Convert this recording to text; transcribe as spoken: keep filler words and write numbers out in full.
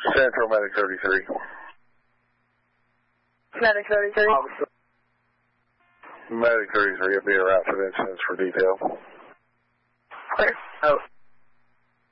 Central Medic thirty-three. Medic thirty-three. Medic thirty-three will be around for the incidents for detail. Clear. Oh.